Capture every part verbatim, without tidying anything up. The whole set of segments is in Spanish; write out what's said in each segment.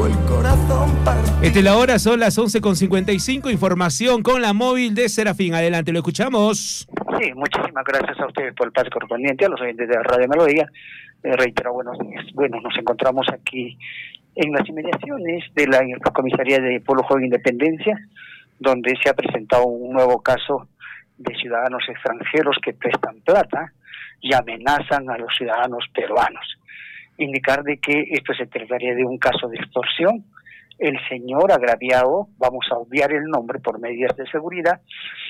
el corazón partido. Esta es la hora, son las once con cincuenta y cinco. Información con la móvil de Serafín. Adelante, lo escuchamos. Sí, muchísimas gracias a ustedes por el pase correspondiente, a los oyentes de Radio Melodía. Eh, reitero, buenos días. Bueno, nos encontramos aquí en las inmediaciones de la comisaría de Pueblo Joven Independencia, donde se ha presentado un nuevo caso de ciudadanos extranjeros que prestan plata y amenazan a los ciudadanos peruanos. Indicar de que esto se trataría de un caso de extorsión. El señor agraviado, vamos a obviar el nombre por medidas de seguridad,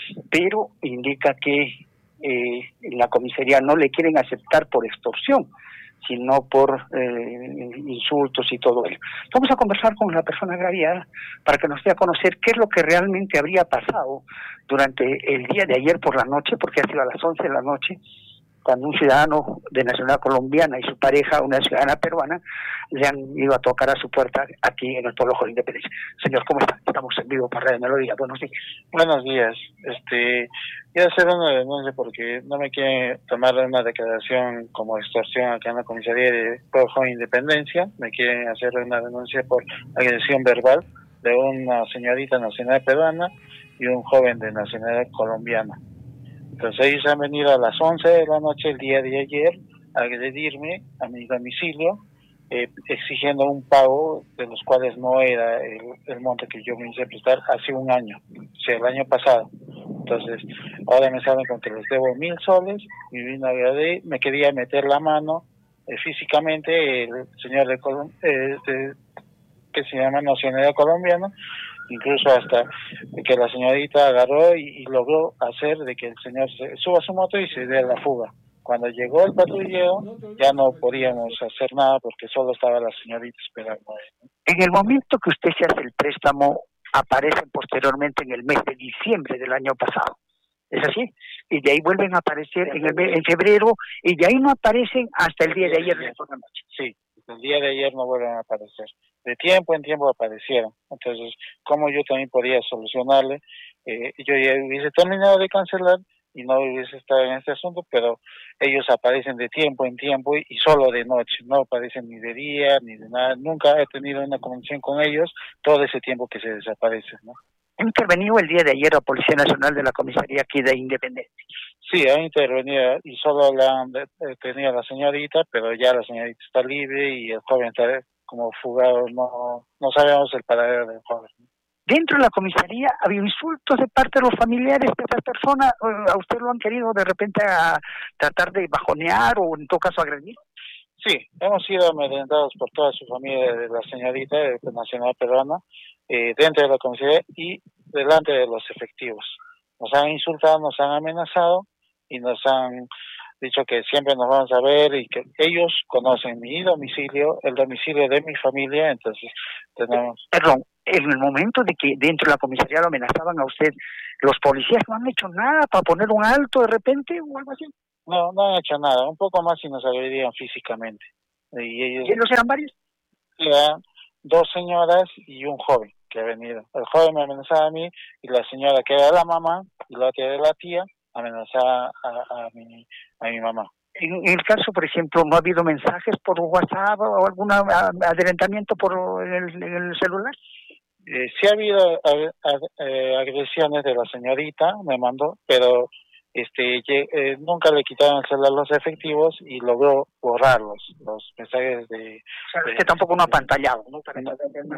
pero indica que eh, en la comisaría no le quieren aceptar por extorsión, sino por eh, insultos y todo ello. Vamos a conversar con la persona agraviada para que nos dé a conocer qué es lo que realmente habría pasado durante el día de ayer por la noche, porque ha sido a las once de la noche, cuando un ciudadano de nacionalidad colombiana y su pareja, una ciudadana peruana, le han ido a tocar a su puerta aquí en el Pueblo Joven Independencia. Señor, ¿cómo está? Estamos en vivo para Radio Melodía. Buenos días. Buenos días. Este, quiero hacer una denuncia porque no me quieren tomar una declaración como extorsión acá en la comisaría de Pueblo Joven Independencia. Me quieren hacer una denuncia por agresión verbal de una señorita nacional peruana y un joven de nacionalidad colombiana. Entonces ellos han venido a las once de la noche el día de ayer a agredirme a mi domicilio, eh, exigiendo un pago de los cuales no era el, el monto que yo me hice prestar hace un año, o sea, el año pasado. Entonces, ahora me salen con que les debo mil soles, y vino a agredir, me quería meter la mano eh, físicamente el señor de, Colom eh, de que se llama nacionalidad colombiana, incluso hasta que la señorita agarró y, y logró hacer de que el señor se suba a su moto y se dé la fuga. Cuando llegó el patrullero ya no podíamos hacer nada porque solo estaba la señorita esperando. En el momento que usted se hace el préstamo, aparecen posteriormente en el mes de diciembre del año pasado. ¿Es así? Y de ahí vuelven a aparecer en, el, en febrero, y de ahí no aparecen hasta el día de ayer por la noche. Sí, el día de ayer no vuelven a aparecer. De tiempo en tiempo aparecieron. Entonces, como yo también podía solucionarle, eh, yo ya hubiese terminado de cancelar y no hubiese estado en este asunto, pero ellos aparecen de tiempo en tiempo y solo de noche, no aparecen ni de día ni de nada. Nunca he tenido una comunicación con ellos todo ese tiempo que se desaparecen, ¿no? ¿Ha intervenido el día de ayer la Policía Nacional de la comisaría aquí de Independencia? Sí, ha intervenido y solo la han detenido a la señorita, pero ya la señorita está libre y el joven está como fugado, no no sabemos el paradero del joven. Dentro de la comisaría ha habido insultos de parte de los familiares de esta persona. ¿A usted lo han querido de repente a tratar de bajonear o en todo caso agredir? Sí, hemos sido amedrentados por toda su familia de la señorita de nacional peruana, eh, dentro de la comisaría y delante de los efectivos. Nos han insultado, nos han amenazado y nos han dicho que siempre nos vamos a ver y que ellos conocen mi domicilio, el domicilio de mi familia, entonces tenemos... Perdón, en el momento de que dentro de la comisaría lo amenazaban a usted, ¿los policías no han hecho nada para poner un alto de repente o algo así? No, no han hecho nada, un poco más si nos agredían físicamente. Y ellos... ¿Y ellos eran varios? Eran dos señoras y un joven que ha venido. El joven me amenazaba a mí y la señora que era la mamá y la otra era la tía amenazaba a, a, mi, a mi mamá. En, en el caso, por ejemplo, ¿no ha habido mensajes por WhatsApp o algún adelantamiento por el, en el celular? Eh, sí ha habido ag ag eh, agresiones de la señorita, me mandó, pero este eh, nunca le quitaron el celular los efectivos y logró borrarlos, los mensajes de... O sea, es que tampoco no ha pantallado, ¿no? No,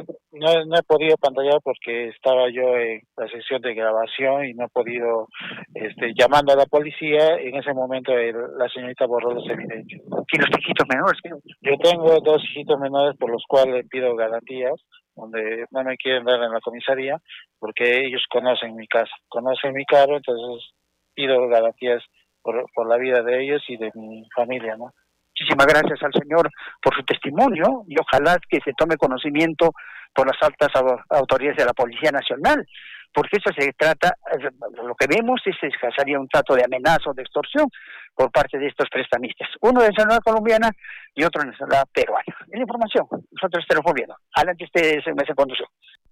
no, no he podido pantallar porque estaba yo en la sesión de grabación y no he podido, este, llamando a la policía, en ese momento el, la señorita borró los evidencias. ¿Y los hijitos menores? Yo tengo dos hijitos menores por los cuales le pido garantías, donde no me quieren dar en la comisaría, porque ellos conocen mi casa, conocen mi carro, entonces pido garantías por, por la vida de ellos y de mi familia, ¿no? Muchísimas gracias al señor por su testimonio y ojalá que se tome conocimiento por las altas autoridades de la Policía Nacional, porque eso se trata, lo que vemos es que sería un trato de amenaza o de extorsión por parte de estos prestamistas, uno de nacionalidad colombiana y otro de nacionalidad peruana. Es la información, nosotros estamos viendo. Adelante ustedes en esa conducción.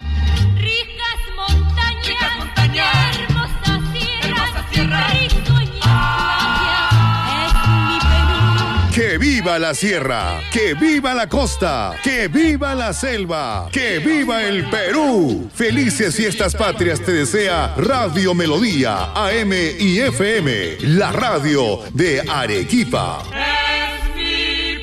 Ricas montañas, Ricas montañas, hermosas sierras, hermosa sierra, y sueños, ah, es mi Perú. ¡Que viva viva la sierra! ¡Que viva la costa! ¡Que viva la selva! ¡Que viva el Perú! Felices fiestas patrias te desea Radio Melodía, A M y F M, la radio de Arequipa. Es mi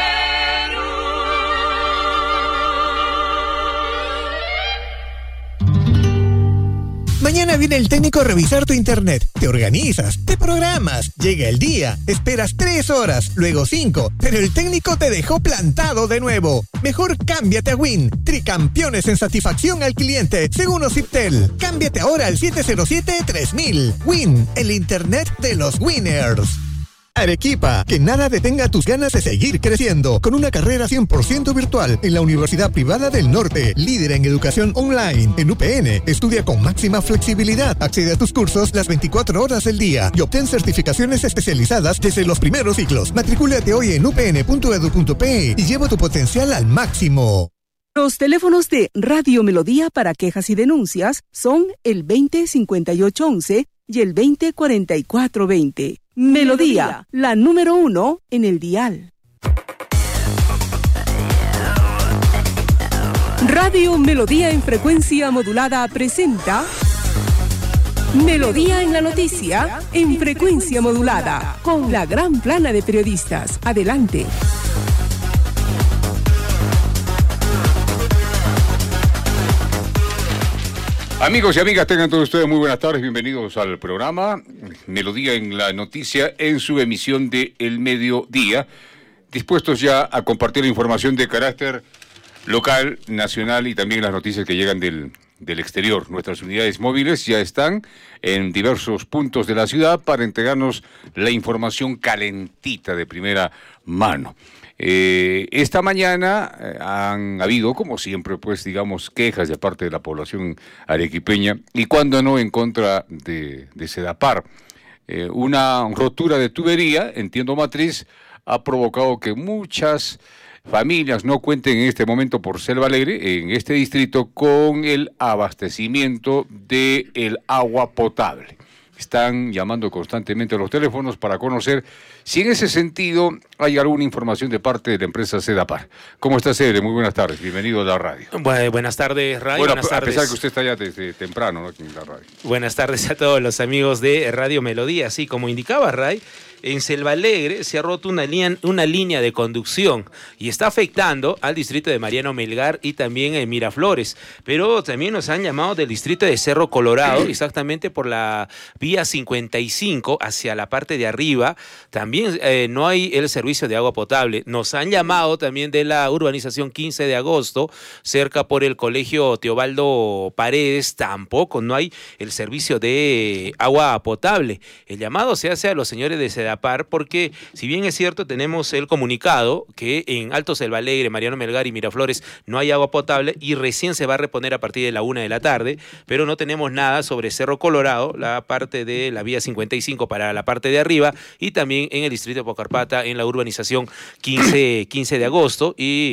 Mañana viene el técnico a revisar tu internet. Te organizas, te programas, llega el día, esperas tres horas, luego cinco, pero el técnico te dejó plantado de nuevo. Mejor cámbiate a Win, tricampeones en satisfacción al cliente, según Ociptel. Cámbiate ahora al siete cero siete tres mil. Win, el internet de los winners. Arequipa, que nada detenga tus ganas de seguir creciendo, con una carrera cien por ciento virtual en la Universidad Privada del Norte, líder en educación online. En U P N, estudia con máxima flexibilidad, accede a tus cursos las veinticuatro horas del día y obtén certificaciones especializadas desde los primeros ciclos. Matricúlate hoy en u p n punto e d u punto p e y lleva tu potencial al máximo. Los teléfonos de Radio Melodía para quejas y denuncias son el veinte cincuenta y ocho once y el veinte cuarenta y cuatro veinte. Melodía, la número uno en el dial. Radio Melodía en frecuencia modulada presenta Melodía en la noticia en frecuencia modulada con la gran plana de periodistas. Adelante. Amigos y amigas, tengan todos ustedes muy buenas tardes, bienvenidos al programa Melodía en la Noticia en su emisión de El Mediodía, dispuestos ya a compartir la información de carácter local, nacional y también las noticias que llegan del, del exterior. Nuestras unidades móviles ya están en diversos puntos de la ciudad para entregarnos la información calentita de primera mano. Eh, esta mañana eh, han habido, como siempre, pues digamos, quejas de parte de la población arequipeña y cuando no en contra de, de Sedapar. Eh, una rotura de tubería, entiendo matriz, ha provocado que muchas familias no cuenten en este momento por Selva Alegre, en este distrito, con el abastecimiento del agua potable. Están llamando constantemente a los teléfonos para conocer si en ese sentido hay alguna información de parte de la empresa Sedapar. ¿Cómo está, Cedre? Muy buenas tardes. Bienvenido a la radio. Bueno, buenas tardes, radio. Bueno, buenas a tardes. pesar que usted está ya desde temprano, ¿no?, aquí en la radio. Buenas tardes a todos los amigos de Radio Melodía. Así como indicaba Ray, en Selva Alegre se ha roto una línea, una línea de conducción y está afectando al distrito de Mariano Melgar y también en Miraflores. Pero también nos han llamado del distrito de Cerro Colorado, exactamente por la vía cincuenta y cinco hacia la parte de arriba. También eh, no hay el servicio de agua potable. Nos han llamado también de la urbanización quince de agosto, cerca por el colegio Teobaldo Paredes. Tampoco no hay el servicio de agua potable. El llamado se hace a los señores de Sedapar porque, si bien es cierto, tenemos el comunicado que en Alto Selva Alegre, Mariano Melgar y Miraflores no hay agua potable y recién se va a reponer a partir de la una de la tarde, pero no tenemos nada sobre Cerro Colorado, la parte de la vía cincuenta y cinco para la parte de arriba y también en el distrito de Pocarpata, en la urbanización quince de agosto y